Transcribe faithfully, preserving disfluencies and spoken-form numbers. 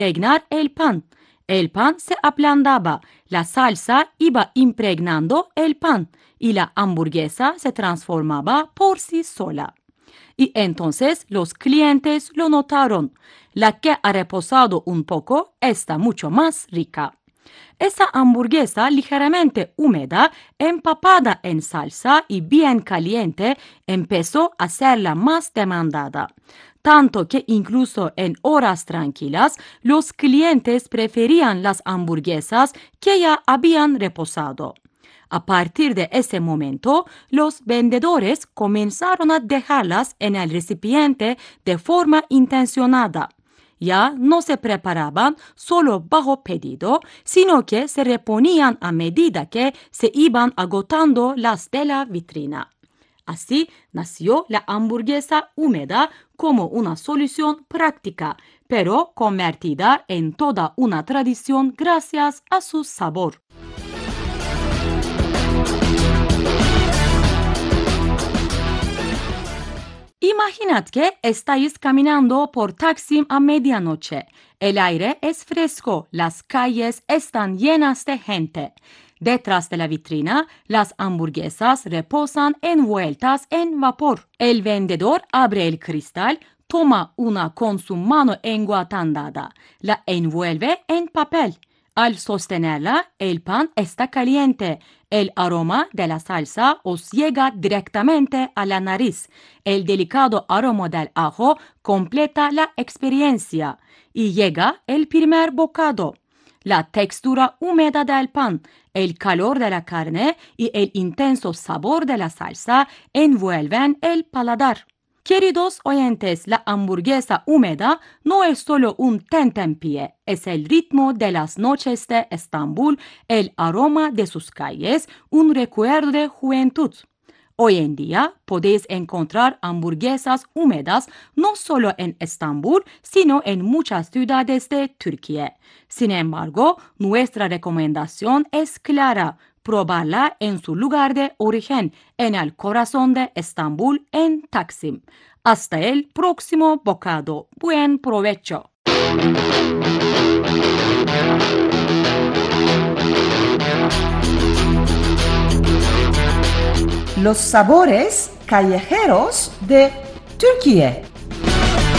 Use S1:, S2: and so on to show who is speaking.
S1: impregnar el pan. El pan se ablandaba, la salsa iba impregnando el pan y la hamburguesa se transformaba por sí sola. Y entonces los clientes lo notaron. La que ha reposado un poco está mucho más rica. Esa hamburguesa ligeramente húmeda, empapada en salsa y bien caliente, empezó a serla más demandada. Tanto que incluso en horas tranquilas, los clientes preferían las hamburguesas que ya habían reposado. A partir de ese momento, los vendedores comenzaron a dejarlas en el recipiente de forma intencionada. Ya no se preparaban solo bajo pedido, sino que se reponían a medida que se iban agotando las de la vitrina. Así nació la hamburguesa húmeda como una solución práctica, pero convertida en toda una tradición gracias a su sabor. Imaginad que estáis caminando por Taksim a medianoche. El aire es fresco, las calles están llenas de gente. Detrás de la vitrina, las hamburguesas reposan envueltas en vapor. El vendedor abre el cristal, toma una con su mano enguatandada, la envuelve en papel. Al sostenerla, el pan está caliente. El aroma de la salsa os llega directamente a la nariz. El delicado aroma del ajo completa la experiencia. Y llega el primer bocado. La textura húmeda del pan, el calor de la carne y el intenso sabor de la salsa envuelven el paladar. Queridos oyentes, la hamburguesa húmeda no es solo un tentempié, es el ritmo de las noches de Estambul, el aroma de sus calles, un recuerdo de juventud. Hoy en día podéis encontrar hamburguesas húmedas no solo en Estambul, sino en muchas ciudades de Turquía. Sin embargo, nuestra recomendación es clara. Probarla en su lugar de origen, en el corazón de Estambul, en Taksim. Hasta el próximo bocado. Buen provecho.
S2: Los sabores callejeros de Turquía.